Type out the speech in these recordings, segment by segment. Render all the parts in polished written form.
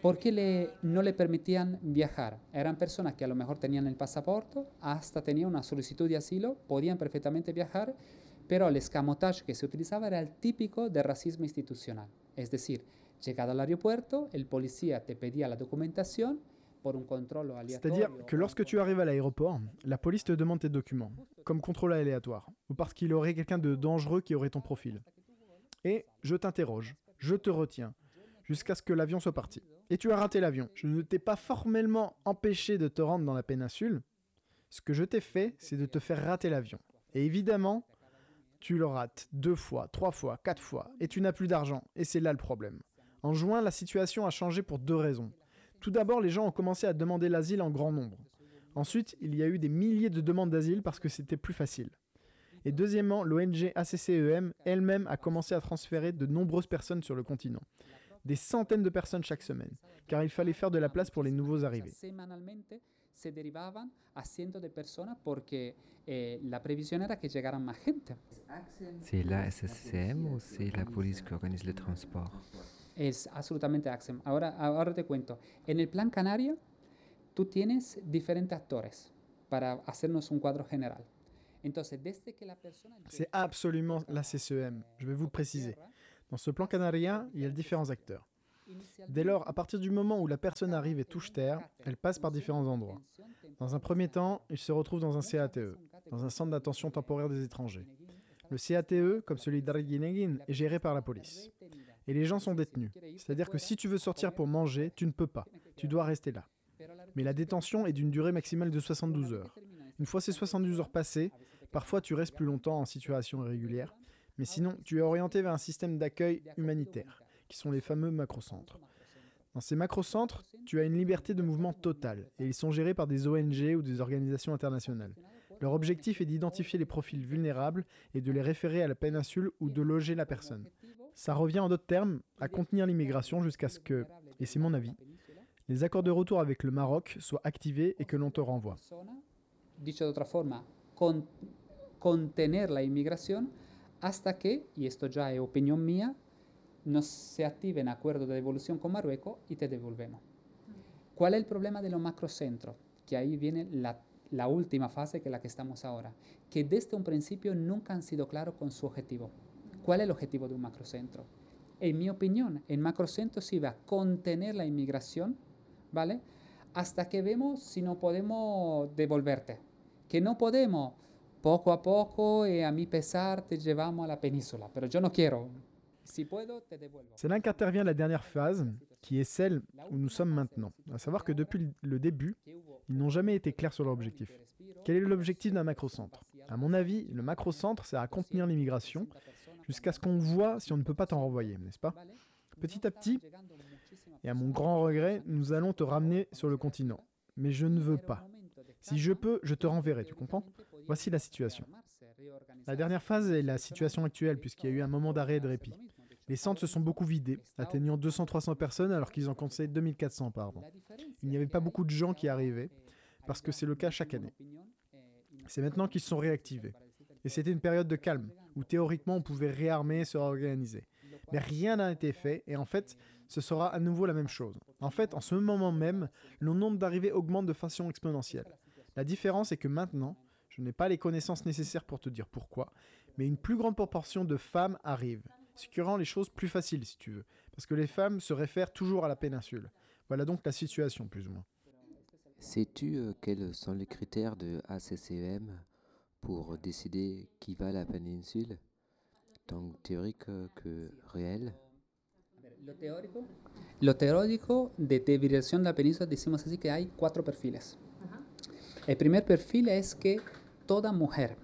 porque no le permitían viajar. Eran personas que a lo mejor tenían el pasaporte, hasta tenían una solicitud de asilo, podían perfectamente viajar, pero el escamotaje que se utilizaba era el típico de racismo institucional. Es decir, llegado al aeropuerto, el policía te pedía la documentación por un contrôle aléatoire. C'est-à-dire que lorsque tu arrives à l'aéroport, la police te demande tes documents, comme contrôle aléatoire, ou parce qu'il aurait quelqu'un de dangereux qui aurait ton profil. Et je t'interroge, je te retiens, jusqu'à ce que l'avion soit parti. Et tu as raté l'avion. Je ne t'ai pas formellement empêché de te rendre dans la péninsule. Ce que je t'ai fait, c'est de te faire rater l'avion. Et évidemment, tu le rates 2 fois, 3 fois, 4 fois, et tu n'as plus d'argent. Et c'est là le problème. En juin, la situation a changé pour 2 raisons. Tout d'abord, les gens ont commencé à demander l'asile en grand nombre. Ensuite, il y a eu des milliers de demandes d'asile parce que c'était plus facile. Et deuxièmement, l'ONG ACCEM elle-même a commencé à transférer de nombreuses personnes sur le continent. Des centaines de personnes chaque semaine, car il fallait faire de la place pour les nouveaux arrivés. Semanalmente se derivaban a cientos de personas porque la previsión era que llegaran más gente. C'est la SSCM ou c'est la police qui organise le transport? Es absolutamente AXEM. Ahora te cuento. En el Plan Canario, tú tienes diferentes actores para hacernos un cuadro general. Entonces, desde que la persona... C'est absolument la CCEM, je vais vous le préciser. Dans ce plan canarien, il y a différents acteurs. Dès lors, à partir du moment où la personne arrive et touche terre, elle passe par différents endroits. Dans un premier temps, il se retrouve dans un CATE, dans un centre d'attention temporaire des étrangers. Le CATE, comme celui d'Arguineguin, est géré par la police. Et les gens sont détenus. C'est-à-dire que si tu veux sortir pour manger, tu ne peux pas. Tu dois rester là. Mais la détention est d'une durée maximale de 72 heures. Une fois ces 72 heures passées, parfois tu restes plus longtemps en situation irrégulière, mais sinon tu es orienté vers un système d'accueil humanitaire, qui sont les fameux macrocentres. Dans ces macrocentres, tu as une liberté de mouvement totale, et ils sont gérés par des ONG ou des organisations internationales. Leur objectif est d'identifier les profils vulnérables et de les référer à la péninsule ou de loger la personne. Ça revient en d'autres termes à contenir l'immigration jusqu'à ce que, et c'est mon avis, les accords de retour avec le Maroc soient activés et que l'on te renvoie. Dicho de otra forma, contener la inmigración hasta que, y esto ya es opinión mía, no se activen acuerdos de devolución con Marruecos y te devolvemos. ¿Cuál es el problema de los macrocentros? Que ahí viene la última fase, que es la que estamos ahora, que desde un principio nunca han sido claros con su objetivo. ¿Cuál es el objetivo de un macrocentro? En mi opinión, el macrocentro se iba a contener la inmigración, ¿vale? Hasta que vemos si no podemos devolverte. Que no podemos, poco a poco, y a mi pesar, te llevamos a la península. Pero yo no quiero. Si puedo, te devuelvo. C'est là qu'intervient la dernière phase, qui est celle où nous sommes maintenant. À savoir que depuis le début, ils n'ont jamais été clairs sur leur objectif. Quel est l'objectif d'un macrocentre? À mon avis, le macrocentre sert à contenir l'immigration jusqu'à ce qu'on voit si on ne peut pas t'en renvoyer, n'est-ce pas? Petit à petit, et à mon grand regret, nous allons te ramener sur le continent. Mais je ne veux pas. Si je peux, je te renverrai, tu comprends? Voici la situation. La dernière phase est la situation actuelle, puisqu'il y a eu un moment d'arrêt et de répit. Les centres se sont beaucoup vidés, atteignant 200-300 personnes alors qu'ils en comptaient 2400 par an. Il n'y avait pas beaucoup de gens qui arrivaient, parce que c'est le cas chaque année. C'est maintenant qu'ils se sont réactivés. Et c'était une période de calme, où théoriquement on pouvait réarmer et se réorganiser. Mais rien n'a été fait, et en fait, ce sera à nouveau la même chose. En fait, en ce moment même, le nombre d'arrivées augmente de façon exponentielle. La différence est que maintenant, je n'ai pas les connaissances nécessaires pour te dire pourquoi, mais une plus grande proportion de femmes arrivent, ce qui rend les choses plus faciles si tu veux, parce que les femmes se réfèrent toujours à la péninsule. Voilà donc la situation plus ou moins. Sais-tu quels sont les critères de ACCEM pour décider qui va à la péninsule, tant théorique que réel? Lo teórico de liberación de la península, decimos así que hay 4 perfiles. El primer perfil es que toda mujer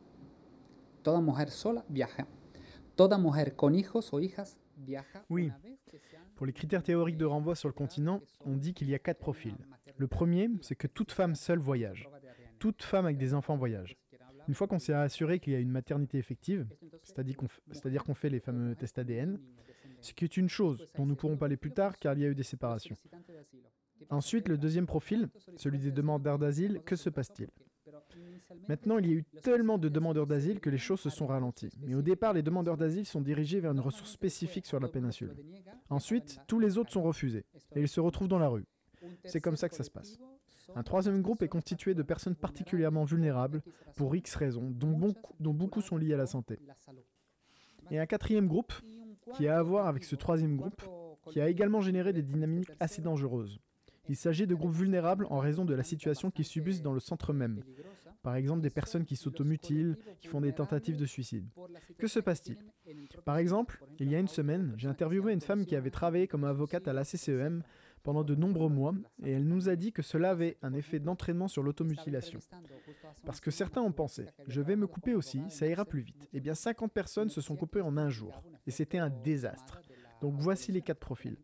sola viaja. Toda mujer con hijos o hijas viaja. Oui, pour les critères théoriques de renvoi sur le continent, on dit qu'il y a 4 profils. Le premier, c'est que toute femme seule voyage. Toute femme avec des enfants voyage. Une fois qu'on s'est assuré qu'il y a une maternité effective, c'est-à-dire qu'on fait les fameux tests ADN, ce qui est une chose dont nous ne pourrons parler plus tard car il y a eu des séparations. Ensuite, le deuxième profil, celui des demandeurs d'asile, que se passe-t-il? Maintenant, il y a eu tellement de demandeurs d'asile que les choses se sont ralenties. Mais au départ, les demandeurs d'asile sont dirigés vers une ressource spécifique sur la péninsule. Ensuite, tous les autres sont refusés et ils se retrouvent dans la rue. C'est comme ça que ça se passe. Un troisième groupe est constitué de personnes particulièrement vulnérables pour X raisons, dont beaucoup sont liées à la santé. Et un quatrième groupe, qui a à voir avec ce troisième groupe, qui a également généré des dynamiques assez dangereuses. Il s'agit de groupes vulnérables en raison de la situation qu'ils subissent dans le centre même. Par exemple, des personnes qui s'automutilent, qui font des tentatives de suicide. Que se passe-t-il? Par exemple, il y a une semaine, j'ai interviewé une femme qui avait travaillé comme avocate à l'ACCEM pendant de nombreux mois, et elle nous a dit que cela avait un effet d'entraînement sur l'automutilation. Parce que certains ont pensé, je vais me couper aussi, ça ira plus vite. Eh bien 50 personnes se sont coupées en un jour, et c'était un désastre. Donc voici les 4 profils.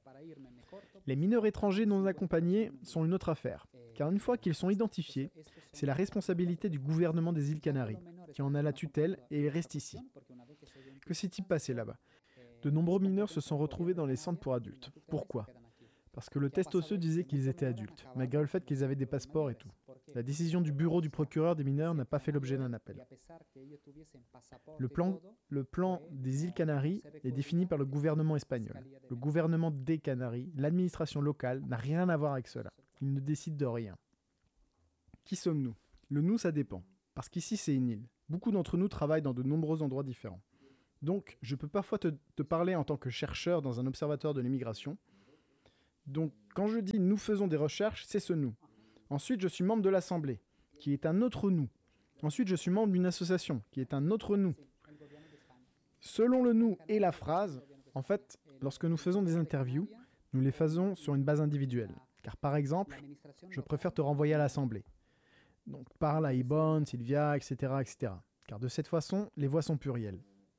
Les mineurs étrangers non accompagnés sont une autre affaire, car une fois qu'ils sont identifiés, c'est la responsabilité du gouvernement des îles Canaries, qui en a la tutelle et il reste ici. Que s'est-il passé là-bas? De nombreux mineurs se sont retrouvés dans les centres pour adultes. Pourquoi? Parce que le test osseux disait qu'ils étaient adultes, malgré le fait qu'ils avaient des passeports et tout. La décision du bureau du procureur des mineurs n'a pas fait l'objet d'un appel. Le plan des îles Canaries est défini par le gouvernement espagnol. Le gouvernement des Canaries, l'administration locale, n'a rien à voir avec cela. Il ne décide de rien. Qui sommes-nous? Le nous, ça dépend. Parce qu'ici, c'est une île. Beaucoup d'entre nous travaillent dans de nombreux endroits différents. Donc, je peux parfois te parler en tant que chercheur dans un observatoire de l'immigration. Donc, quand je dis « nous faisons des recherches », c'est ce « nous ». Ensuite, je suis membre de l'Assemblée, qui est un autre « nous ». Ensuite, je suis membre d'une association, qui est un autre « nous ». Selon le « nous » et la phrase, en fait, lorsque nous faisons des interviews, nous les faisons sur une base individuelle. Car par exemple, je préfère te renvoyer à l'Assemblée. Donc, parle à Ibon, Sylvia, etc., etc. Car de cette façon, les voix sont plurielles.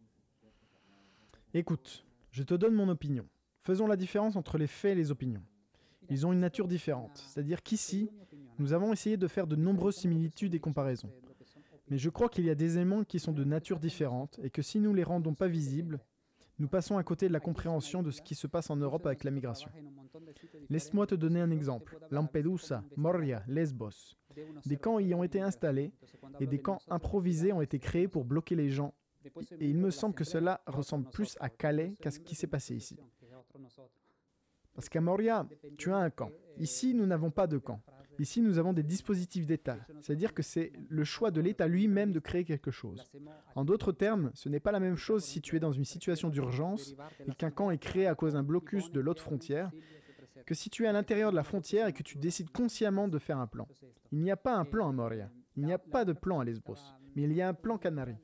Écoute, je te donne mon opinion. Faisons la différence entre les faits et les opinions. Ils ont une nature différente, c'est-à-dire qu'ici, nous avons essayé de faire de nombreuses similitudes et comparaisons. Mais je crois qu'il y a des éléments qui sont de nature différente et que si nous ne les rendons pas visibles, nous passons à côté de la compréhension de ce qui se passe en Europe avec la migration. Laisse-moi te donner un exemple. Lampedusa, Moria, Lesbos. Des camps y ont été installés et des camps improvisés ont été créés pour bloquer les gens. Et il me semble que cela ressemble plus à Calais qu'à ce qui s'est passé ici. Parce qu'à Moria, tu as un camp. Ici, nous n'avons pas de camp. Ici, nous avons des dispositifs d'État. C'est-à-dire que c'est le choix de l'État lui-même de créer quelque chose. En d'autres termes, ce n'est pas la même chose si tu es dans une situation d'urgence et qu'un camp est créé à cause d'un blocus de l'autre frontière, que si tu es à l'intérieur de la frontière et que tu décides consciemment de faire un plan. Il n'y a pas un plan à Moria. Il n'y a pas de plan à Lesbos. Mais il y a un plan Canaries.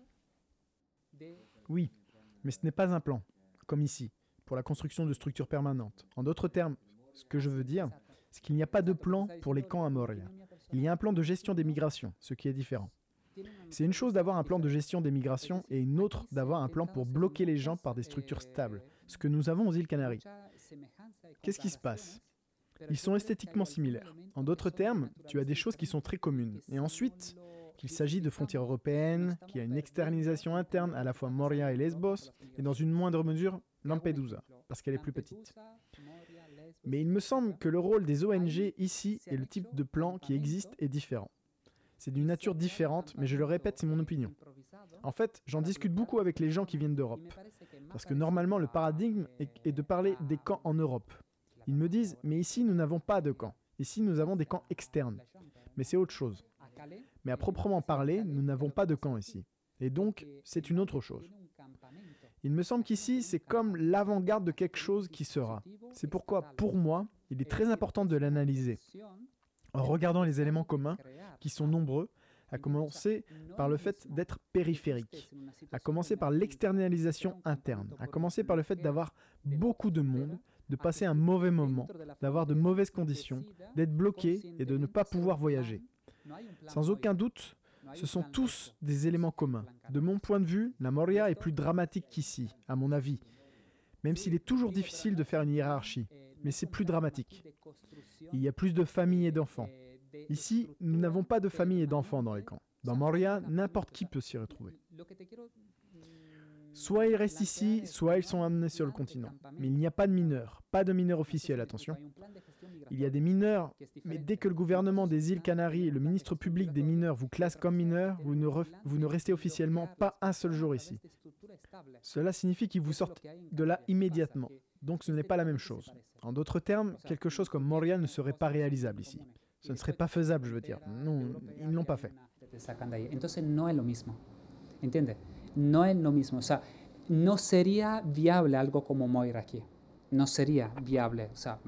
Oui, mais ce n'est pas un plan, comme ici, pour la construction de structures permanentes. En d'autres termes, ce que je veux dire, c'est qu'il n'y a pas de plan pour les camps à Moria. Il y a un plan de gestion des migrations, ce qui est différent. C'est une chose d'avoir un plan de gestion des migrations et une autre d'avoir un plan pour bloquer les gens par des structures stables, ce que nous avons aux îles Canaries. Qu'est-ce qui se passe? Ils sont esthétiquement similaires. En d'autres termes, tu as des choses qui sont très communes. Et ensuite, qu'il s'agit de frontières européennes, qu'il y a une externalisation interne à la fois Moria et Lesbos, et dans une moindre mesure Lampedusa, parce qu'elle est plus petite. Mais il me semble que le rôle des ONG ici et le type de plan qui existe est différent. C'est d'une nature différente, mais je le répète, c'est mon opinion. En fait, j'en discute beaucoup avec les gens qui viennent d'Europe, parce que normalement le paradigme est de parler des camps en Europe. Ils me disent, mais ici nous n'avons pas de camps, ici nous avons des camps externes, mais c'est autre chose. Mais à proprement parler, nous n'avons pas de camp ici, et donc c'est une autre chose. Il me semble qu'ici, c'est comme l'avant-garde de quelque chose qui sera. C'est pourquoi, pour moi, il est très important de l'analyser, en regardant les éléments communs, qui sont nombreux, à commencer par le fait d'être périphérique, à commencer par l'externalisation interne, à commencer par le fait d'avoir beaucoup de monde, de passer un mauvais moment, d'avoir de mauvaises conditions, d'être bloqué et de ne pas pouvoir voyager. Sans aucun doute, ce sont tous des éléments communs. De mon point de vue, la Moria est plus dramatique qu'ici, à mon avis, même s'il est toujours difficile de faire une hiérarchie, mais c'est plus dramatique. Il y a plus de familles et d'enfants. Ici, nous n'avons pas de familles et d'enfants dans les camps. Dans Moria, n'importe qui peut s'y retrouver. Soit ils restent ici, soit ils sont amenés sur le continent. Mais il n'y a pas de mineurs, pas de mineurs officiels, attention. Il y a des mineurs, mais dès que le gouvernement des îles Canaries et le ministre public des mineurs vous classent comme mineurs, vous ne restez officiellement pas un seul jour ici. Cela signifie qu'ils vous sortent de là immédiatement. Donc ce n'est pas la même chose. En d'autres termes, quelque chose comme Moria ne serait pas réalisable ici. Ce ne serait pas faisable, je veux dire. Non, ils ne l'ont pas fait. Entonces no es lo mismo, ¿entiendes? No es lo mismo, o sea, no sería viable algo como Moira aquí, no sería viable, o sea,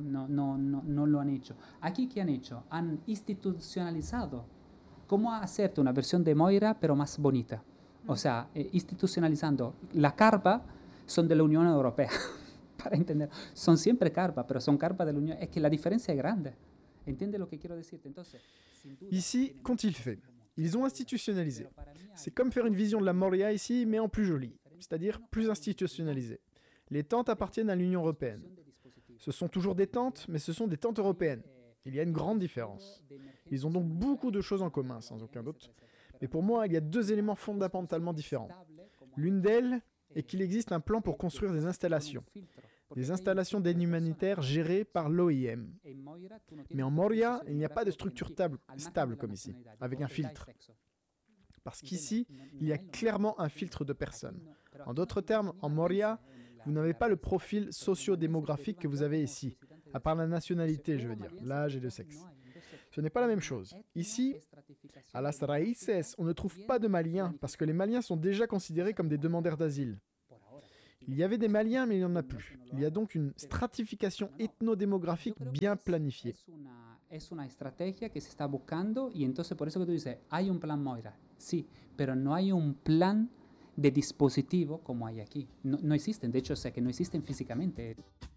no lo han hecho. Aquí, ¿qué han hecho? Han institucionalizado cómo hacerte una versión de Moira pero más bonita, o sea, institucionalizando. La carpa son de la Unión Europea, para entender, son siempre carpa, pero son carpa de la Unión, es que la diferencia es grande, ¿entiendes lo que quiero decirte? Entonces, ici, qu'ont-ils fait? Ils ont institutionnalisé. C'est comme faire une vision de la Moria ici, mais en plus jolie, c'est-à-dire plus institutionnalisée. Les tentes appartiennent à l'Union européenne. Ce sont toujours des tentes, mais ce sont des tentes européennes. Il y a une grande différence. Ils ont donc beaucoup de choses en commun, sans aucun doute. Mais pour moi, il y a deux éléments fondamentalement différents. L'une d'elles est qu'il existe un plan pour construire des installations d'aide humanitaire gérées par l'OIM. Mais en Moria, il n'y a pas de structure stable comme ici, avec un filtre. Parce qu'ici, il y a clairement un filtre de personnes. En d'autres termes, en Moria, vous n'avez pas le profil socio-démographique que vous avez ici, à part la nationalité, je veux dire, l'âge et le sexe. Ce n'est pas la même chose. Ici, à Las Raíces, on ne trouve pas de Maliens, parce que les Maliens sont déjà considérés comme des demandeurs d'asile. Il y avait des Maliens, mais il n'y en a plus. Il y a donc une stratification ethnodémographique bien planifiée. Es una estrategia que se está buscando y entonces por eso que tú dices, hay un plan Moira, sí, pero no hay un plan de dispositivo como hay aquí. No existen, de hecho, o sea, que no existen físicamente.